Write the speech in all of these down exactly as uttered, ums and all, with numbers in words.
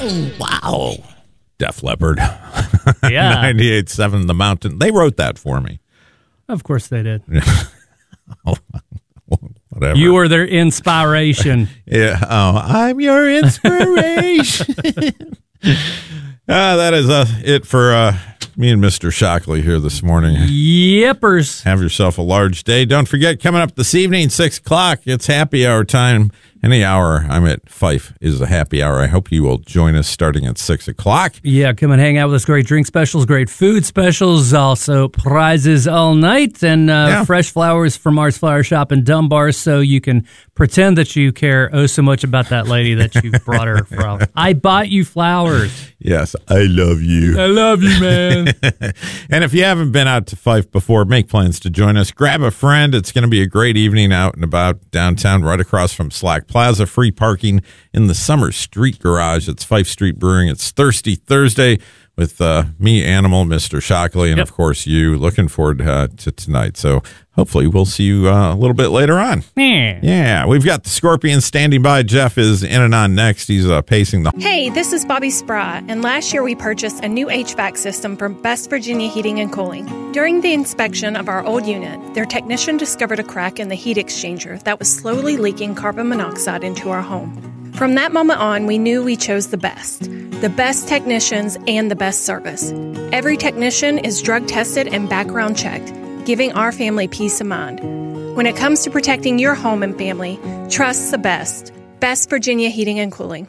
Oh, wow. Def Leppard. Yeah. ninety-eight point seven The Mountain. They wrote that for me. Of course they did. Whatever. You were their inspiration. Yeah. Oh, I'm your inspiration. uh, that is uh, it for uh, me and Mister Shockley here this morning. Yippers. Have yourself a large day. Don't forget, coming up this evening, six o'clock, it's happy hour time. Any hour I'm at Fife is a happy hour. I hope you will join us starting at six o'clock. Yeah, come and hang out with us. Great drink specials, great food specials, also prizes all night, and uh, Yeah. fresh flowers from Mars Flower Shop in Dunbar, so you can pretend that you care oh so much about that lady that you brought her from. I bought you flowers. Yes, I love you. I love you, man. And if you haven't been out to Fife before, make plans to join us. Grab a friend. It's going to be a great evening out and about downtown, right across from Slack Plaza. Free parking in the Summer Street Garage. It's Fife Street Brewing. It's Thirsty Thursday with uh, me, Animal, Mister Shockley, and, Yep. of course, you. Looking forward uh, to tonight. So hopefully we'll see you uh, a little bit later on. Yeah. Yeah, we've got the Scorpions standing by. Jeff is in and on next. He's uh, pacing the... Hey, this is Bobby Sprott, and last year we purchased a new H V A C system from Best Virginia Heating and Cooling. During the inspection of our old unit, their technician discovered a crack in the heat exchanger that was slowly leaking carbon monoxide into our home. From that moment on, we knew we chose the best. The best technicians and the best service. Every technician is drug tested and background checked, giving our family peace of mind. When it comes to protecting your home and family, trust the best. Best Virginia Heating and Cooling.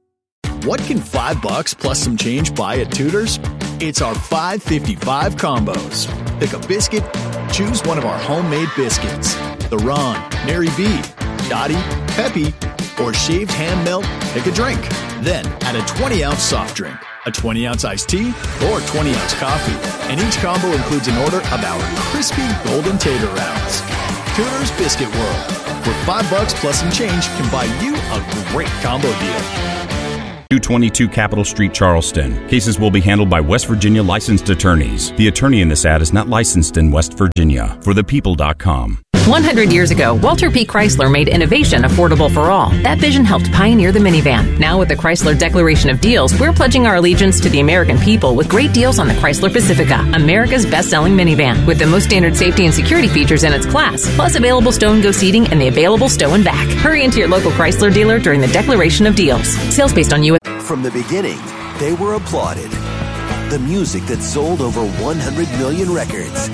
What can five bucks plus some change buy at Tudor's? It's our five fifty-five combos. Pick a biscuit, choose one of our homemade biscuits. The Ron, Mary B, Dottie, Peppy, or shaved ham melt, pick a drink. Then add a twenty ounce soft drink, a twenty ounce iced tea, or twenty ounce coffee. And each combo includes an order of our crispy golden tater rounds. Tudor's Biscuit World, where five bucks plus some change can buy you a great combo deal. two twenty-two Capitol Street, Charleston. Cases will be handled by West Virginia licensed attorneys. The attorney in this ad is not licensed in West Virginia. For the people dot com. one hundred years ago, Walter P. Chrysler made innovation affordable for all. That vision helped pioneer the minivan. Now with the Chrysler Declaration of Deals, we're pledging our allegiance to the American people with great deals on the Chrysler Pacifica, America's best-selling minivan, with the most standard safety and security features in its class, plus available stow and go seating and the available stow and back. Hurry into your local Chrysler dealer during the Declaration of Deals. Sales based on U S From the beginning, they were applauded. The music that sold over one hundred million records.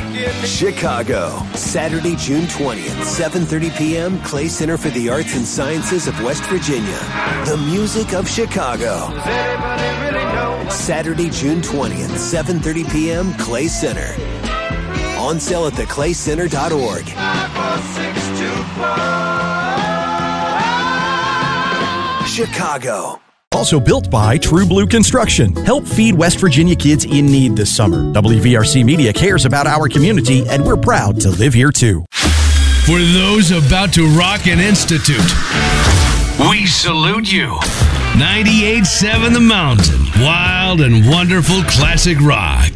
Chicago, Saturday, June twentieth, seven thirty p.m., Clay Center for the Arts and Sciences of West Virginia. The music of Chicago. Saturday, June twentieth, seven thirty p.m., Clay Center. On sale at the clay center dot org. Chicago. Also built by True Blue Construction. Help feed West Virginia kids in need this summer. W V R C Media cares about our community, and we're proud to live here too. For those about to rock an institute, we salute you. ninety-eight point seven The Mountain. Wild and wonderful classic rock.